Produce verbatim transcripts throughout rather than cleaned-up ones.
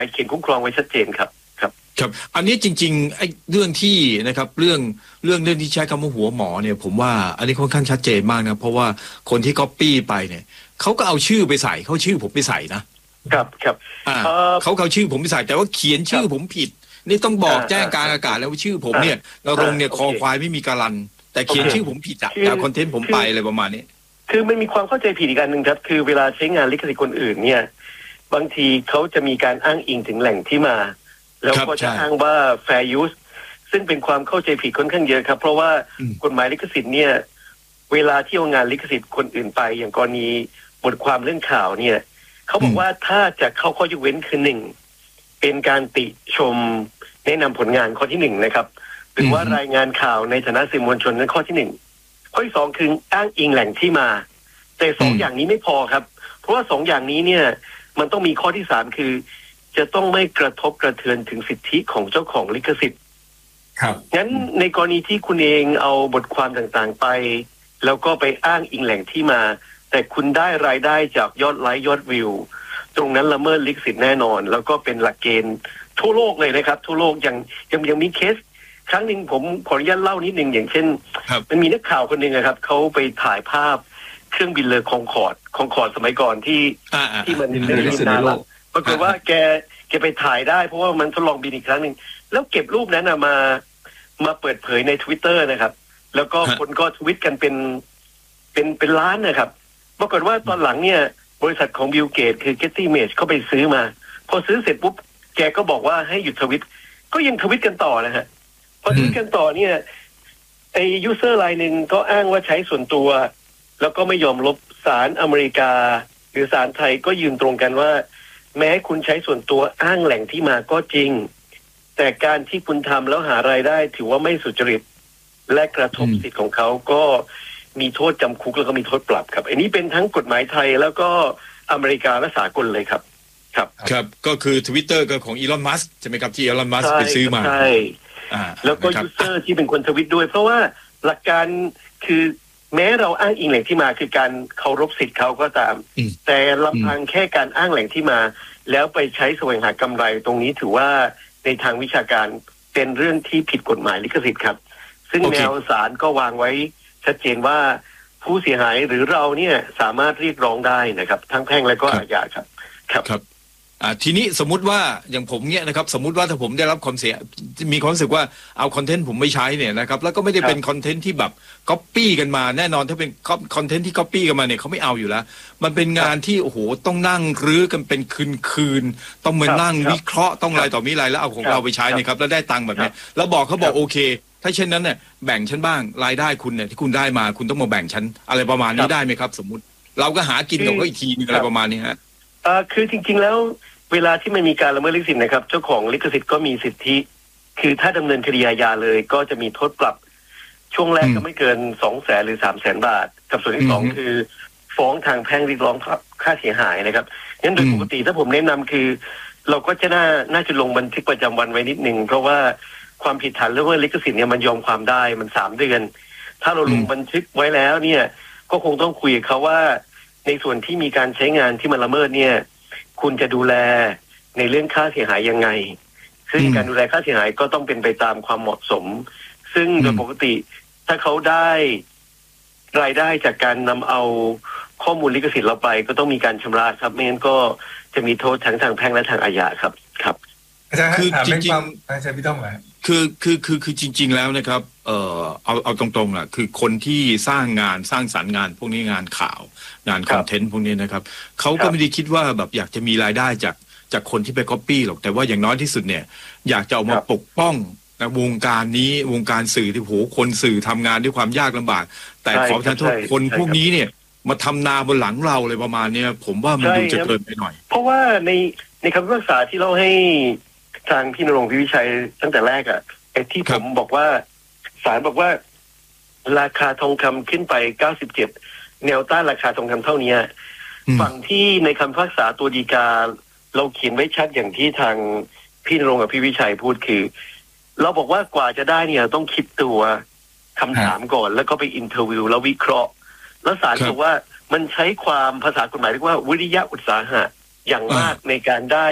เขียนคุ้มครองไว้ชัดเจนครับครับครับอันนี้จริงๆไอ้เรื่องที่นะครับเรื่องเรื่องเรื่องที่ใช้คำว่าหัวหมอเนี่ยผมว่าอันนี้ค่อนข้างชัดเจนมากนะเพราะว่าคนที่ก๊อปปี้ไปเนี่ยเขาก็เอาชื่อไปใส่เขาชื่อผมไปใส่นะครับครับอ่าเขาเอาชื่อผมไปใส่แต่ว่าเขียนชื่อผมผิดนี่ต้องบอกแจ้งการอากาศแล้วว่าชื่อผมเนี่ยนรงเนี่ยคอควายไม่มีการันแต่เขียนชื่อผมผิดจากจากคอนเทนต์ผมไปอะไรประมาณนี้คือมันมีความเข้าใจผิดอีกอันหนึ่งครับคือเวลาใช้งานลิขสิทธิ์คนอื่นเนี่ยบางทีเขาจะมีการอ้างอิงถึงแหล่งที่มาแล้วก็จะอ้างว่า fair use ซึ่งเป็นความเข้าใจผิดค่อนข้างเยอะครับเพราะว่ากฎหมายลิขสิทธิ์เนี่ยเวลาที่เอางานลิขสิทธิ์คนอื่นไปอย่างกรณีบทความเรื่องข่าวเนี่ยเขาบอกว่าถ้าจะเข้าข้อยกเว้นคือหนึ่งเป็นการติชมแนะนำผลงานข้อที่หนึ่งนะครับหรือว่ารายงานข่าวในฐานะสื่อมวลชนนั้นข้อที่หนึ่งข้อที่สองคืออ้างอิงแหล่งที่มาแต่สองอย่างนี้ไม่พอครับเพราะว่าสองอย่างนี้เนี่ยมันต้องมีข้อที่สามคือจะต้องไม่กระทบกระเทือนถึงสิทธิของเจ้าของลิขสิทธิ์ครับงั้นในกรณีที่คุณเองเอาบทความต่างๆไปแล้วก็ไปอ้างอิงแหล่งที่มาแต่คุณได้รายได้จากยอดไลค์ยอดวิวตรงนั้นละเมิดลิขสิทธิ์แน่นอนแล้วก็เป็นหลักเกณฑ์ทั่วโลกเลยนะครับทั่วโลกยังยังยังมีเคสครั้งหนึ่งผมขออนุญาตเล่านิดนึงอย่างเช่นมันมีนักข่าวคนหนึ่งนะครับเขาไปถ่ายภาพเครื่องบินเรือคองคอร์ดคองคอร์ดสมัยก่อนที่ที่มันเป็นบินนานแล้วปรากฏว่าแกแกไปถ่ายได้เพราะว่ามันทดลองบินอีกครั้งหนึ่งแล้วเก็บรูปนั้นนะมามาเปิดเผยใน Twitter นะครับแล้วก็คนก็ทวิตกันเป็นเป็นเป็นล้านนะครับปรากฏว่าตอนหลังเนี่ยบริษัทของบิลเกตคือ Getty Images เขาไปซื้อมาพอซื้อเสร็จปุ๊บแกก็บอกว่าให้หยุดทวิตก็ยังทวิตกันต่อนะฮะพอทวิตกันต่อเนี่ยไอ้ยูเซอร์รายหนึ่งก็อ้างว่าใช้ส่วนตัวแล้วก็ไม่ยอมลบศาลอเมริกาหรือศาลไทยก็ยืนตรงกันว่าแม้คุณใช้ส่วนตัวอ้างแหล่งที่มาก็จริงแต่การที่คุณทำแล้วหารายได้ถือว่าไม่สุจริตและกระทบสิทธิ์ของเขาก็มีโทษจำคุกแล้วก็มีโทษปรับครับอันนี้เป็นทั้งกฎหมายไทยแล้วก็อเมริกาและสากลเลยครับครับครับก็คือ Twitter ก็ของอีลอนมัสก์ใช่ไหมครับที่อีลอนมัสก์ไปซื้อมาใช่แล้วก็ยูเซอร์ที่เป็นคนทวิตด้วยเพราะว่าหลักการคือแม้เราอ้างอิงแหล่งที่มาคือการเคารพสิทธิ์เขาก็ตามแต่ลำพังแค่การอ้างแหล่งที่มาแล้วไปใช้แสวงหากำไรตรงนี้ถือว่าในทางวิชาการเป็นเรื่องที่ผิดกฎหมายลิขสิทธิ์ครับซึ่งแนวศาลก็วางไว้ชัดเจนว่าผู้เสียหายหรือเราเนี่ยสามารถเรียกร้องได้นะครับทั้งแพ่งและก็อาญาครับครับครับอ่าทีนี้สมมุติว่าอย่างผมเนี่ยนะครับสมมุติว่าถ้าผมได้รับความเสียมีความรู้สึกว่าเอาคอนเทนต์ผมไม่ใช้เนี่ยนะครับแล้วก็ไม่ได้เป็นคอนเทนต์ที่แบบก๊อปปี้กันมาแน่นอนถ้าเป็นคอนเทนต์ที่ก๊อปปี้กันมาเนี่ยเขาไม่เอาอยู่แล้วมันเป็นงานที่โอ้โหต้องนั่งรื้อกันเป็นคืนคืนต้องมานั่งวิเคราะห์ต้องอะไรต่อมีอะไรแล้วเอาของเราไปใช้นะครับแล้วได้ตังค์แบบนี้แล้วบอกเขาบอกโอเคถ้าเช่นนั้นเนี่ยแบ่งฉันบ้างรายได้คุณเนี่ยที่คุณได้มาคุณต้องมาแบ่งฉันอะไรประมาณนี้ได้ไหมครับสมมุติเราก็หากินกับเขาอีกทีนึงอะไรประมาณนี้ฮะอ่าคือจริงๆแล้วเวลาที่มันมีการละเมิดลิขสิทธิ์นะครับเจ้าของลิขสิทธิ์ก็มีสิทธิคือถ้าดำเนินคดีอาญาเลยก็จะมีโทษปรับช่วงแรกก็ไม่เกินสองแสนหรือสามแสนบาทกับส่วนที่สองคือฟ้องทางแพ่งเรียกร้องค่าเสียหายนะครับงั้นโดยปกติถ้าผมแนะนำคือเราก็จะน่าน่าจะลงบันทึกประจำวันไว้นิดนึงเพราะว่าความผิดฐานเรื่องลิขสิทธิ์เนี่ยมันยอมความได้มันสามเดือนถ้าเราลงบันทึกไว้แล้วเนี่ยก็คงต้องคุยกับเขาว่าในส่วนที่มีการใช้งานที่มันละเมิดเนี่ยคุณจะดูแลในเรื่องค่าเสียหายยังไงซึ่งการดูแลค่าเสียหายก็ต้องเป็นไปตามความเหมาะสมซึ่งโดยปกติถ้าเขาได้รายได้จากการนำเอาข้อมูลลิขสิทธิ์เราไปก็ต้องมีการชำระครับไม่งั้นก็จะมีโทษทั้งทางแพ่งและทางอาญาครับครับคือจริงๆอาจารย์พี่ต้องไหมคือคือคือคือจริงๆแล้วนะครับเอ่อเอาเอาตรงๆอ่ะคือคนที่สร้างงานสร้างสรรค์งานพวกนี้งานข่าวงานคอนเทนต์พวกนี้นะครับเขาก็ไม่ได้คิดว่าแบบอยากจะมีรายได้จากจากคนที่ไปก๊อปปี้หรอกแต่ว่าอย่างน้อยที่สุดเนี่ยอยากจะเอามาปกป้องในวงการนี้วงการสื่อที่โหคนสื่อทำงานด้วยความยากลำบากแต่ขอประทานโทษคนพวกนี้เนี่ยมาทำนาบนหลังเราเลยประมาณนี้ผมว่ามันดูจะเกินไปหน่อยเพราะว่าในในคำพิพากษาที่เราให้ทางพี่ณรงค์ พิวิชัยตั้งแต่แรกอ่ะไอ้ที่ผมบอกว่าศาลบอกว่าราคาทองคำขึ้นไปเก้าสิบเจ็ดแนวต้านราคาทองคำเท่านี้ฝั่งที่ในคำพิพากษาตัวฎีกาเราเขียนไว้ชัดอย่างที่ทางพี่ณรงค์กับพี่วิชัยพูดคือเราบอกว่ากว่าจะได้เนี่ยต้องคิดตัวคำถามก่อนแล้วก็ไปอินเทอร์วิวแล้ววิเคราะห์แล้วศาลบอกว่ามันใช้ความภาษากฎหมายเรียกว่าวิริยะอุตสาหะอย่างมากในการได้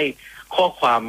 ข้อความ